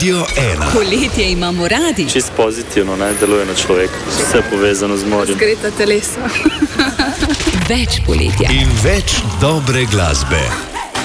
Radio 1. Poletje imamo radi. Čist pozitivno naj deluje na človeka. Vse povezano z morjem. Razgreta telesa. Več poletja. In več dobre glasbe.